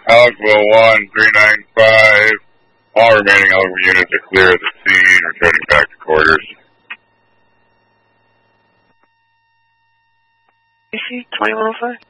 Elkville 1395. All remaining Elkville units are clear of the scene, returning back to quarters. AC 2105.